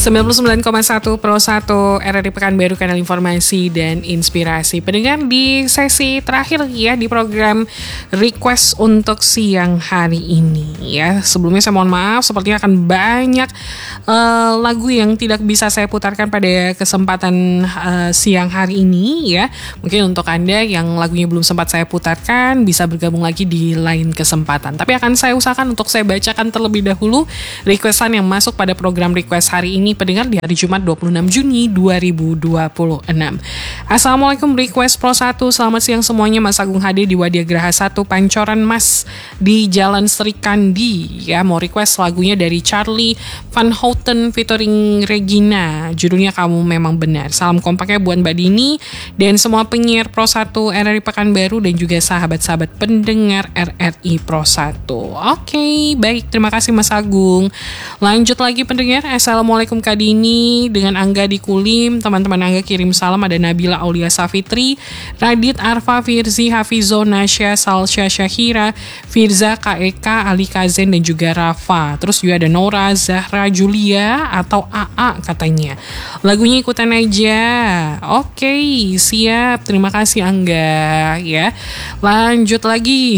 99,1 Pro 1 RRI Pekanbaru, kanal informasi dan inspirasi. Pendengar, di sesi terakhir ya di program request untuk siang hari ini ya. Sebelumnya saya mohon maaf, sepertinya akan banyak lagu yang tidak bisa saya putarkan pada kesempatan siang hari ini ya. Mungkin untuk Anda yang lagunya belum sempat saya putarkan bisa bergabung lagi di lain kesempatan. Tapi akan saya usahakan untuk saya bacakan terlebih dahulu requestan yang masuk pada program request hari ini, pendengar, di hari Jumat 26 Juni 2026. Assalamualaikum request Pro 1, selamat siang semuanya. Mas Agung HD di Wadia Graha 1 Pancoran Mas di Jalan Serikandi ya. Mau request lagunya dari Charlie Van Houten featuring Regina, judulnya Kamu Memang Benar. Salam kompaknya buat Mbak Dini dan semua penyiar Pro 1 RRI Pekanbaru dan juga sahabat-sahabat pendengar RRI Pro 1. Oke, baik, terima kasih Mas Agung. Lanjut lagi pendengar. Assalamualaikum Kak Dini dengan Angga di Kulim. Teman-teman Angga kirim salam, ada Nabila Aulia Safitri, Radit Arfa, Firzi, Hafizo, Nasya, Salsya, Syahira, Firza, KEK, Ali Kazen dan juga Rafa. Terus juga ada Nora, Zahra, Julia atau AA katanya. Lagunya ikutan aja. Oke, siap. Terima kasih Angga ya. Lanjut lagi.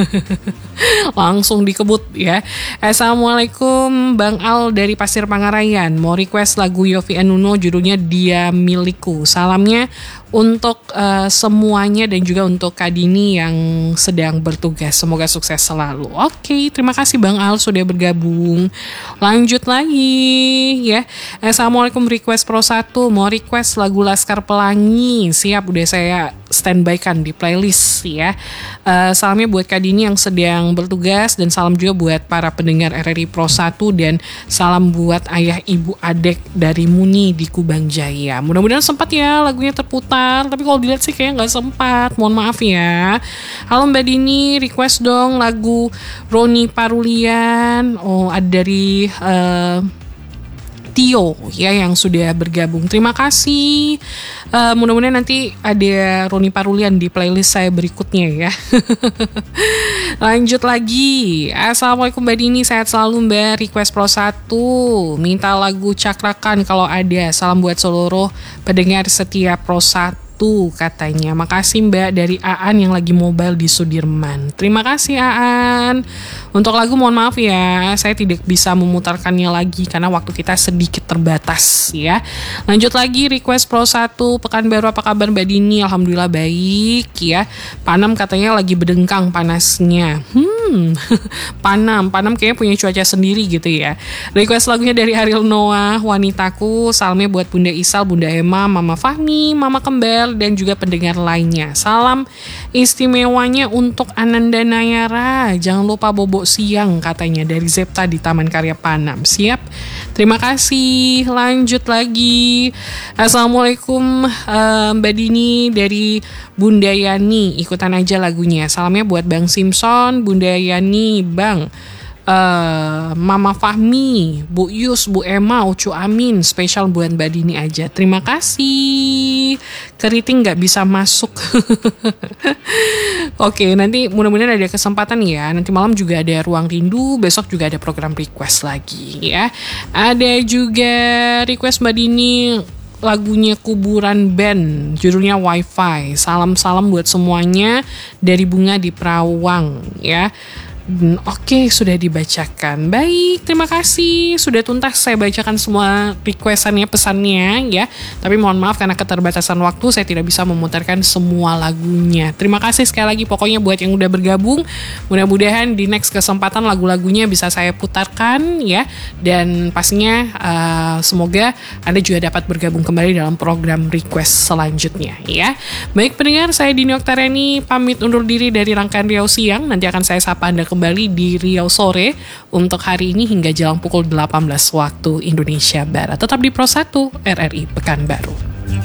Langsung dikebut ya. Assalamualaikum Bang Al dari Pasir Pangarayan. Mau request lagu Yovie and Nuno, judulnya Dia Milikku. Salamnya untuk semuanya dan juga untuk Kak Dini yang sedang bertugas. Semoga sukses selalu. Oke, terima kasih Bang Al sudah bergabung. Lanjut lagi ya. Assalamualaikum request Pro 1. Mau request lagu Laskar Pelangi. Siap, udah saya standby kan di playlist ya. Salamnya buat Kak Dini yang sedang bertugas dan salam juga buat para pendengar RRI Pro 1 dan salam buat ayah ibu adek dari Muni di Kubang Jaya. Mudah-mudahan sempat ya lagunya terputar, tapi kalau dilihat sih kayaknya nggak sempat, mohon maaf ya. Halo Mbak Dini, request dong lagu Roni Parulian. Oh, ada dari Tio ya yang sudah bergabung. Terima kasih. Mudah-mudahan nanti ada Roni Parulian di playlist saya berikutnya ya. Lanjut lagi. Assalamualaikum Mbak Dini, sehat selalu Mbak. Request Pro 1, minta lagu Cakrakan kalau ada. Salam buat seluruh pendengar setiap Pro 1 katanya. Makasih Mbak dari Aan yang lagi mobile di Sudirman. Terima kasih Aan. Untuk lagu mohon maaf ya, saya tidak bisa memutarkannya lagi karena waktu kita sedikit terbatas ya. Lanjut lagi request Pro 1 Pekanbaru, apa kabar Mbak Dini? Alhamdulillah baik ya. Panam katanya lagi berdengkang panasnya. Panam kayaknya punya cuaca sendiri gitu ya. Request lagunya dari Ariel Noah, Wanitaku. Salamnya buat Bunda Isal, Bunda Emma, Mama Fahmi, Mama Kembel dan juga pendengar lainnya. Salam istimewanya untuk Ananda Nayara. Jangan lupa bobo siang katanya dari Zepta di Taman Karya Panam. Siap. Terima kasih. Lanjut lagi. Assalamualaikum Mbak Dini dari Bunda Yani. Ikutan aja lagunya. Salamnya buat Bang Simpson, Bunda Yani, Bang Mama Fahmi, Bu Yus, Bu Emma, Ucu Amin. Spesial buat Mbak Dini aja. Terima kasih. Keriting gak bisa masuk. Oke, nanti mudah-mudahan ada kesempatan ya. Nanti malam juga ada Ruang Rindu. Besok juga ada program request lagi ya. Ada juga request Mbak Dini lagunya Kuburan Band, judulnya Wi-Fi. Salam-salam buat semuanya dari Bunga di Perawang ya. Oke, sudah dibacakan. Baik, terima kasih. Sudah tuntas saya bacakan semua requestannya, pesannya ya. Tapi mohon maaf karena keterbatasan waktu saya tidak bisa memutarkan semua lagunya. Terima kasih sekali lagi pokoknya buat yang udah bergabung. Mudah-mudahan di next kesempatan lagu-lagunya bisa saya putarkan ya. Dan pastinya semoga Anda juga dapat bergabung kembali dalam program request selanjutnya ya. Baik pendengar, saya Dini Oktaviani pamit undur diri dari rangkaian Riau Siang. Nanti akan saya sapa Anda kembali di Riau Sore untuk hari ini hingga jelang pukul 18 waktu Indonesia Barat. Tetap di Pro 1 RRI Pekanbaru.